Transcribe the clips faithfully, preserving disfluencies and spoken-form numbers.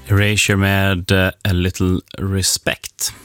Erasure med uh, A Little Respect.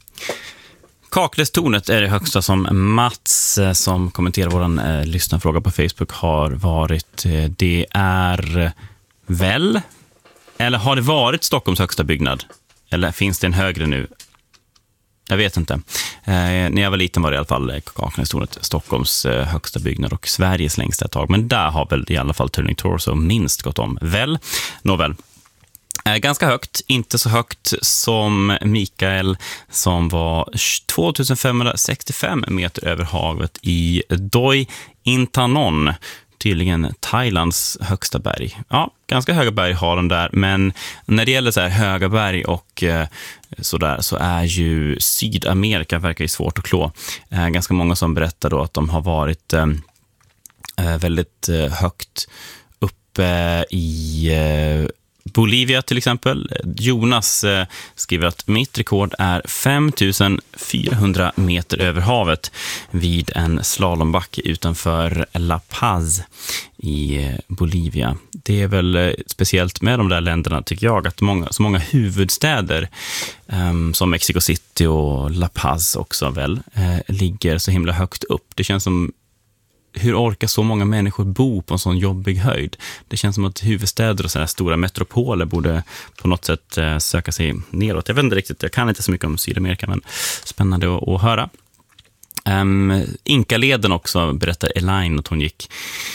Kaklästornet är det högsta som Mats, uh, som kommenterar våran uh, lyssnarfråga på Facebook, har varit. Uh, det är uh, väl, eller har det varit Stockholms högsta byggnad? Eller finns det en högre nu? Jag vet inte. Uh, när jag var liten var det i alla fall Kaklästornet Stockholms uh, högsta byggnad och Sveriges längsta ett tag. Men där har väl i alla fall Turning Torso minst gått om. Väl? Nåväl. Ganska högt, inte så högt som Mikael som var tvåtusenfemhundrasextiofem meter över havet i Doi Intanon, tydligen Thailands högsta berg. Ja, ganska höga berg har de där, men när det gäller så här höga berg och eh, sådär, så är ju Sydamerika verkar ju svårt att klå. Eh, ganska många som berättar då att de har varit eh, väldigt eh, högt uppe i eh, Bolivia till exempel. Jonas eh, skriver att mitt rekord är femtusenfyrahundra meter över havet vid en slalombacke utanför La Paz i eh, Bolivia. Det är väl eh, speciellt med de där länderna, tycker jag, att många, så många huvudstäder eh, som Mexico City och La Paz också väl eh, ligger så himla högt upp. Det känns som, hur orkar så många människor bo på en sån jobbig höjd? Det känns som att huvudstäder och sådana stora metropoler borde på något sätt eh, söka sig neråt. Jag vet inte riktigt, jag kan inte så mycket om Sydamerika, men spännande att, att höra. Um, Inkaleden också, berättar Elaine, att hon gick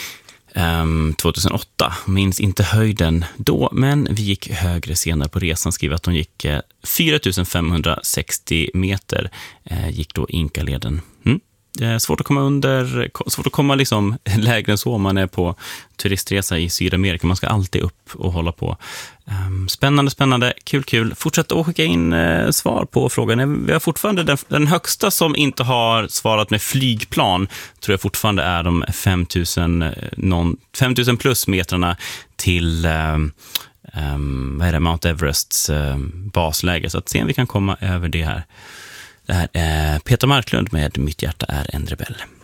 um, tjugohundraåtta. Minns inte höjden då, men vi gick högre senare på resan. Skriver att hon gick eh, fyratusenfemhundrasextio meter, eh, gick då Inkaleden. Mm. Det är svårt att komma under, svårt att komma liksom lägre än så om man är på turistresa i Sydamerika. Man ska alltid upp och hålla på. Um, spännande, spännande, kul, kul. Fortsätt att skicka in uh, svar på frågan. Vi har fortfarande den, den högsta som inte har svarat med flygplan, tror jag fortfarande är de femtusen, någon, femtusen plus metrarna till um, um, vad är det, Mount Everests um, basläge. Så att se om vi kan komma över det här. Det här är Peter Marklund med Mitt hjärta är en rebell.